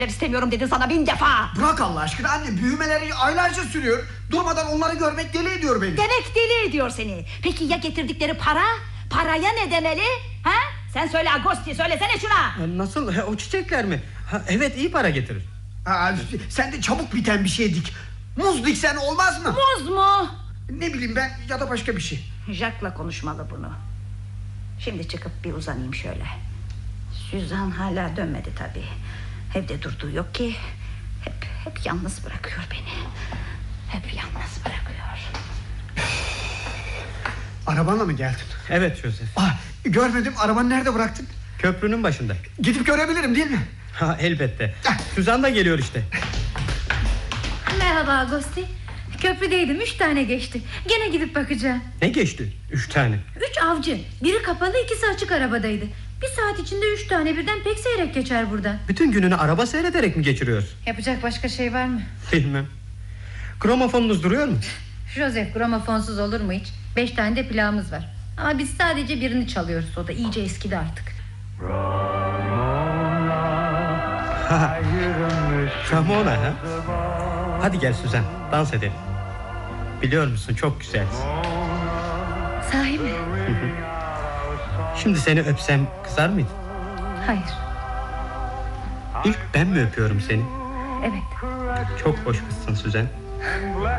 istemiyorum dedin sana 1000 defa. Bırak Allah aşkına anne, büyümeleri aylarca sürüyor. Durmadan onları görmek deli ediyor beni. Demek deli ediyor seni. Peki ya getirdikleri para? Paraya ne demeli? Ha? Sen söyle Agosti, söylesene şuna. Nasıl? O çiçekler mi? Evet, iyi para getirir. Sen de çabuk biten bir şey dik. Muz diksen olmaz mı? Muz mu? Ne bileyim ben, ya da başka bir şey. Jack'la konuşmalı bunu. Şimdi çıkıp bir uzanayım şöyle. Suzan hala dönmedi tabii. Evde durduğu yok ki. Hep yalnız bırakıyor beni. Hep yalnız bırakıyor. Arabanla mı geldin? Evet Joseph. Görmedim, arabanı nerede bıraktın? Köprünün başında. Gidip görebilirim değil mi? Elbette. Suzan da geliyor işte. Merhaba Agosti. Köprüdeydim, 3 tane geçti. Gene gidip bakacağım. Ne geçti? 3 tane. 3 avcı, biri kapalı, ikisi açık arabadaydı. Bir saat içinde 3 tane birden pek seyrek geçer buradan. Bütün gününü araba seyrederek mi geçiriyorsun? Yapacak başka şey var mı? Bilmem. Gramofonunuz duruyor mu? Joseph, gramofonsuz olur mu hiç? 5 tane de plağımız var. Ama biz sadece birini çalıyoruz, o da iyice eskidi artık. Ramona ha? Hadi gel Suzan, dans edelim. Biliyor musun, çok güzelsin. Sahi mi? Şimdi seni öpsem kızar mıydın? Hayır. İlk ben mi öpüyorum seni? Evet. Çok hoş kızsın Suzan.